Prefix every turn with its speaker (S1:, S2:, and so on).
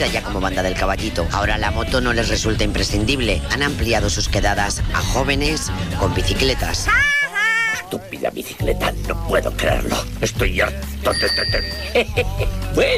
S1: conocida ya como Banda del Caballito. Ahora la moto no les resulta imprescindible. Han ampliado sus quedadas a jóvenes con bicicletas.
S2: Estúpida bicicleta, no puedo creerlo. Estoy harto de... Bueno.